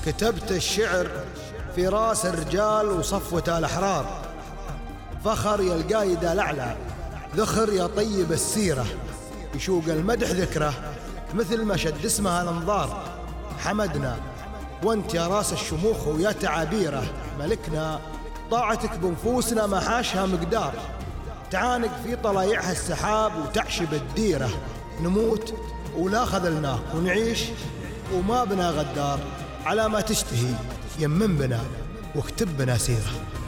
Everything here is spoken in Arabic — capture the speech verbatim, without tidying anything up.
كتبت الشعر في راس الرجال وصفوة الأحرار، فخر يا القايد الأعلى، ذخر يا طيب السيرة، يشوق المدح ذكره مثل ما شد اسمها الانظار. حمدنا وانت يا راس الشموخ ويا تعابيره، ملكنا طاعتك بنفوسنا ما حاشها مقدار. تعانق في طلايعها السحاب وتعشب الديرة، نموت ولا خذلناك ونعيش وما بنا غدار. على ما تشتهي يمن بنا واكتب بنا سيرة.